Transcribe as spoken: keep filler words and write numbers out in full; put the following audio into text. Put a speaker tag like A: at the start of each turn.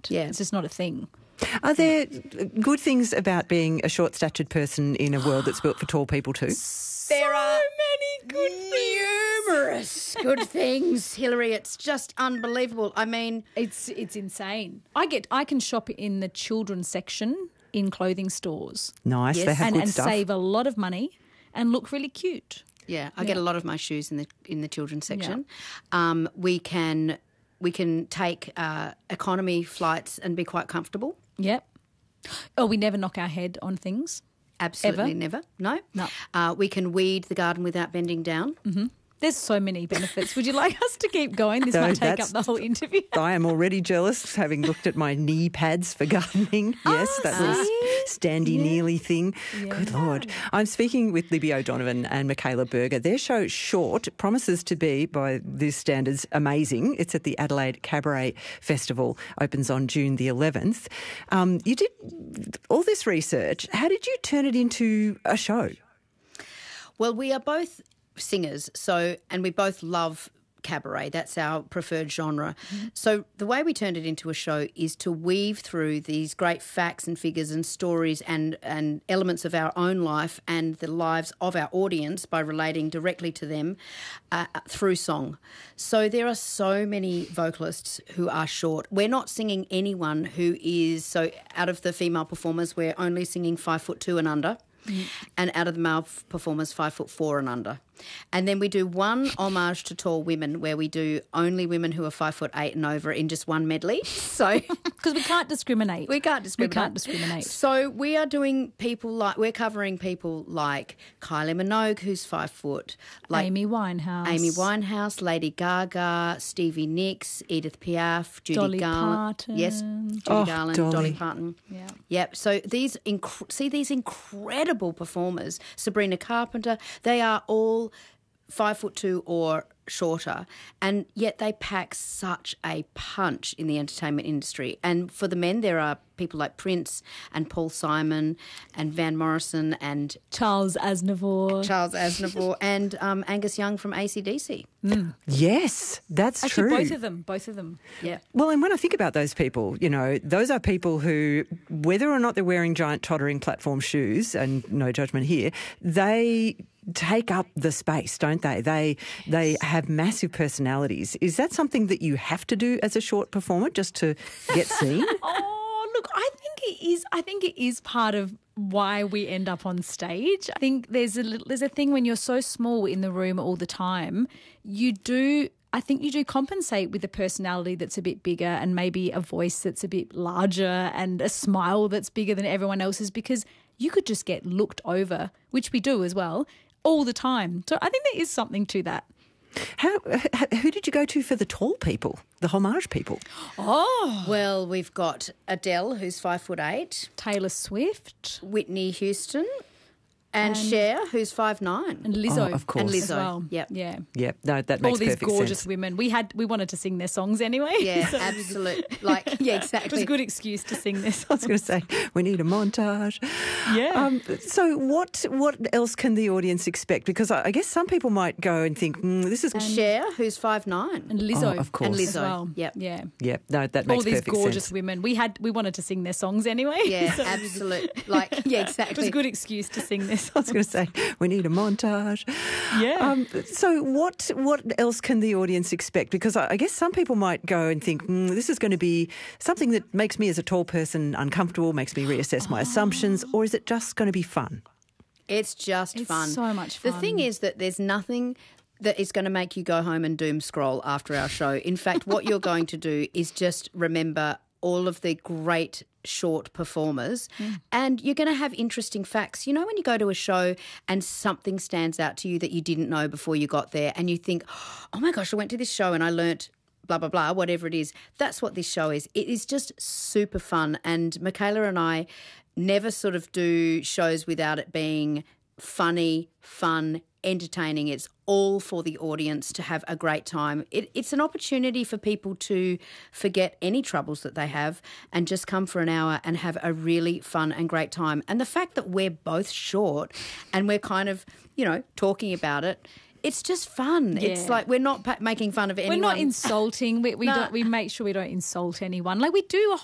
A: it.
B: Yeah.
A: It's just not a thing.
C: Are there good things about being a short-statured person in a world that's built for tall people too?
B: There are
A: many good
B: numerous good things, Hillary. It's just unbelievable. I mean,
A: It's it's insane. I get I can shop in the children's section in clothing stores
C: Nice,
B: Yes.
C: they have
A: and,
C: good
A: and
C: stuff.
A: save a lot of money and look really cute.
B: yeah, I get a lot of my shoes in the in the children's section. Um, we can we can take uh, economy flights and be quite comfortable.
A: Yep. Oh, we never knock our head on things.
B: Absolutely
A: Ever?
B: never. No.
A: No.
B: Uh, we can weed the garden without bending down.
A: There's so many benefits. Would you like us to keep going? This
C: No,
A: might take up
C: that's-
A: the whole interview.
C: I am already jealous, having looked at my knee pads for gardening. Yes, that little standy nearly thing. Good Lord. I'm speaking with Libby O'Donovan and Michaela Berger. Their show, Short, promises to be, by these standards, amazing. It's at the Adelaide Cabaret Festival, opens on June the eleventh. Um, you did all this research. How did you turn it into a show?
B: Well, we are both singers, so and we both love cabaret. That's our preferred genre. So the way we turned it into a show is to weave through these great facts and figures and stories and, and elements of our own life and the lives of our audience by relating directly to them uh, through song. So there are so many vocalists who are short. We're not singing anyone who is, so out of the female performers, we're only singing five foot two and under. And out of the male f- performers, five foot four and under. And then we do one homage to tall women where we do only women who are five foot eight and over in just one medley. So
A: Because we can't discriminate.
B: we can't discriminate.
A: We can't discriminate.
B: So we are doing people like, we're covering people like Kylie Minogue, who's five foot, like
A: Amy Winehouse.
B: Amy Winehouse, Lady Gaga, Stevie Nicks, Edith Piaf, Judy
A: Dolly
B: Garland.
A: Parton.
B: Yes, Judy
C: Oh,
B: Garland,
C: Dolly.
B: Dolly Parton.
A: Yeah.
B: Yep. So these inc- see these incredible performers, Sabrina Carpenter, they are all five foot two or shorter, and yet they pack such a punch in the entertainment industry. And for the men, there are people like Prince and Paul Simon and Van Morrison and
A: Charles Aznavour.
B: Charles Aznavour and um, Angus Young from A C D C.
C: Yes, that's
A: Actually,
C: true.
A: both of them. Both of them.
B: Yeah.
C: Well, and when I think about those people, you know, those are people who, whether or not they're wearing giant tottering platform shoes, and no judgment here, they take up the space, don't they? They they have massive personalities. Is that something that you have to do as a short performer just to get seen?
A: Oh, look, I think it is. I think it is part of why we end up on stage. I think there's a little- there's a thing when you're so small in the room all the time, you do. I think you do compensate with a personality that's a bit bigger and maybe a voice that's a bit larger and a smile that's bigger than everyone else's, because you could just get looked over, which we do as well, all the time. So I think there is something to that.
C: How, h- who did you go to for the tall people, the homage people?
A: Oh,
B: Well, we've got Adele, who's five foot eight,
A: Taylor Swift
B: Whitney Houston, and, Cher, who's five nine.
A: and Lizzo.
C: Oh, of course.
B: And
A: as
B: Lizzo,
A: well.
B: yep.
A: Yeah.
C: Yeah, no, that
A: All
C: makes
A: these
C: perfect
A: gorgeous
C: sense.
A: women. We had we wanted to sing their songs anyway.
B: Yeah,
A: So
B: absolute. Like, yeah,
A: it was
B: exactly.
A: a good excuse to sing this.
C: I was going to say, we need a montage.
A: Yeah.
C: Um, so what what else can the audience expect? Because I I guess some people might go and think, mm, this is...
B: Cher, who's five nine.
A: And Lizzo.
C: Oh, of course.
B: And
A: as
B: Lizzo,
A: well.
B: yep.
A: Yeah.
C: Yeah, no, that
A: All
C: makes
A: these
C: perfect
A: gorgeous
C: sense.
A: women. We had we wanted to sing their songs anyway.
B: Yeah,
A: So
B: absolute. Like, yeah,
A: it was
B: exactly.
A: a good excuse to sing this.
C: I was going to say, we need a montage.
A: Yeah.
C: Um, so what what else can the audience expect? Because I I guess some people might go and think, mm, this is going to be something that makes me as a tall person uncomfortable, makes me reassess my assumptions, or is it just going to be fun?
B: It's just
A: It's
B: fun.
A: so much
B: The
A: fun.
B: thing is that there's nothing that is going to make you go home and doom scroll after our show. In fact, what you're going to do is just remember all of the great short performers, and you're going to have interesting facts. You know, when you go to a show and something stands out to you that you didn't know before you got there, and you think, oh my gosh, I went to this show and I learnt blah, blah, blah, whatever it is. That's what this show is. It is just super fun. And Michaela and I never sort of do shows without it being funny, fun, entertaining. It's all for the audience to have a great time. It, it's an opportunity for people to forget any troubles that they have and just come for an hour and have a really fun and great time. And the fact that we're both short and we're kind of, you know, talking about it, it's just fun. It's
A: Yeah.
B: like we're not pa- making fun of anyone.
A: We're not insulting. We we
B: No.
A: don't. We make sure we don't insult anyone. Like we do a